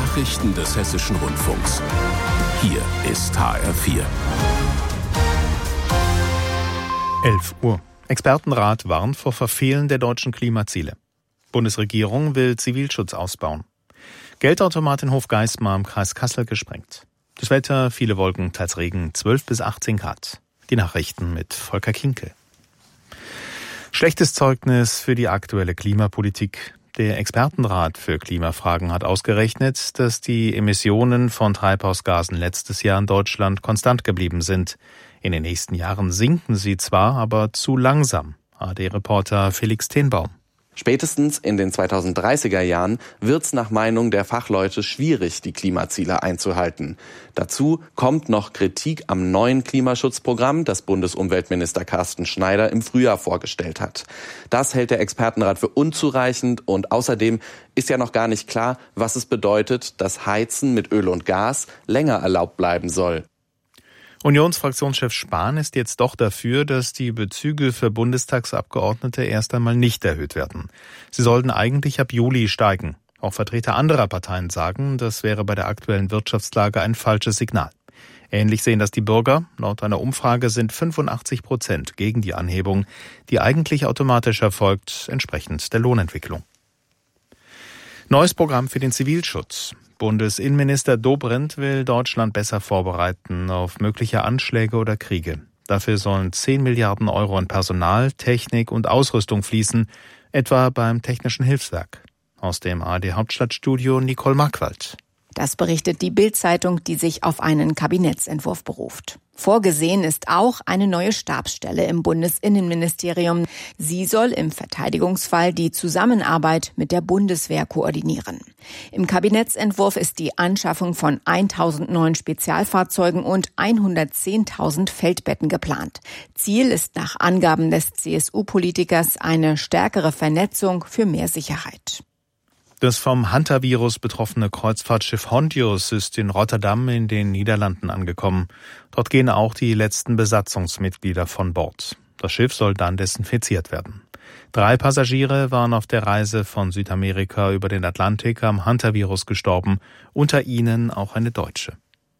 Nachrichten des Hessischen Rundfunks. Hier ist HR4. 11 Uhr. Expertenrat warnt vor Verfehlen der deutschen Klimaziele. Bundesregierung will Zivilschutz ausbauen. Geldautomat in Hofgeismar im Kreis Kassel gesprengt. Das Wetter, viele Wolken, teils Regen, 12 bis 18 Grad. Die Nachrichten mit Volker Kinkel. Schlechtes Zeugnis für die aktuelle Klimapolitik. Der Expertenrat für Klimafragen hat ausgerechnet, dass die Emissionen von Treibhausgasen letztes Jahr in Deutschland konstant geblieben sind. In den nächsten Jahren sinken sie zwar, aber zu langsam. ARD-Reporter Felix Tenbaum. Spätestens in den 2030er Jahren wird's nach Meinung der Fachleute schwierig, die Klimaziele einzuhalten. Dazu kommt noch Kritik am neuen Klimaschutzprogramm, das Bundesumweltminister Carsten Schneider im Frühjahr vorgestellt hat. Das hält der Expertenrat für unzureichend und außerdem ist ja noch gar nicht klar, was es bedeutet, dass Heizen mit Öl und Gas länger erlaubt bleiben soll. Unionsfraktionschef Spahn ist jetzt doch dafür, dass die Bezüge für Bundestagsabgeordnete erst einmal nicht erhöht werden. Sie sollten eigentlich ab Juli steigen. Auch Vertreter anderer Parteien sagen, das wäre bei der aktuellen Wirtschaftslage ein falsches Signal. Ähnlich sehen das die Bürger. Laut einer Umfrage sind 85% gegen die Anhebung, die eigentlich automatisch erfolgt, entsprechend der Lohnentwicklung. Neues Programm für den Zivilschutz. Bundesinnenminister Dobrindt will Deutschland besser vorbereiten auf mögliche Anschläge oder Kriege. Dafür sollen 10 Milliarden Euro in Personal, Technik und Ausrüstung fließen, etwa beim Technischen Hilfswerk. Aus dem ARD-Hauptstadtstudio Nicole Markwald. Das berichtet die Bild-Zeitung, die sich auf einen Kabinettsentwurf beruft. Vorgesehen ist auch eine neue Stabsstelle im Bundesinnenministerium. Sie soll im Verteidigungsfall die Zusammenarbeit mit der Bundeswehr koordinieren. Im Kabinettsentwurf ist die Anschaffung von 1000 neuen Spezialfahrzeugen und 110.000 Feldbetten geplant. Ziel ist nach Angaben des CSU-Politikers eine stärkere Vernetzung für mehr Sicherheit. Das vom Hantavirus betroffene Kreuzfahrtschiff Hondius ist in Rotterdam in den Niederlanden angekommen. Dort gehen auch die letzten Besatzungsmitglieder von Bord. Das Schiff soll dann desinfiziert werden. 3 Passagiere waren auf der Reise von Südamerika über den Atlantik am Hantavirus gestorben, unter ihnen auch eine Deutsche.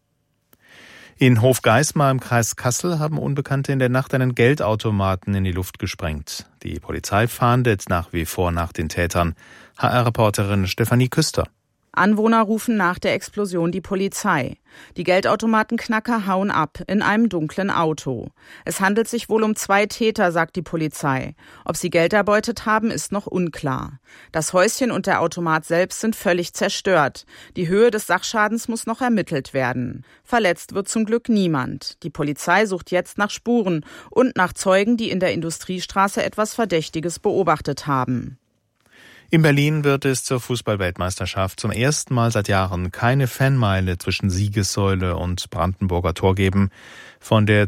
In Hofgeismar im Kreis Kassel haben Unbekannte in der Nacht einen Geldautomaten in die Luft gesprengt. Die Polizei fahndet nach wie vor nach den Tätern. HR-Reporterin Stefanie Küster. Anwohner rufen nach der Explosion die Polizei. Die Geldautomatenknacker hauen ab in einem dunklen Auto. Es handelt sich wohl um 2 Täter, sagt die Polizei. Ob sie Geld erbeutet haben, ist noch unklar. Das Häuschen und der Automat selbst sind völlig zerstört. Die Höhe des Sachschadens muss noch ermittelt werden. Verletzt wird zum Glück niemand. Die Polizei sucht jetzt nach Spuren und nach Zeugen, die in der Industriestraße etwas Verdächtiges beobachtet haben. In Berlin wird es zur Fußball-Weltmeisterschaft zum ersten Mal seit Jahren keine Fanmeile zwischen Siegessäule und Brandenburger Tor geben. Von der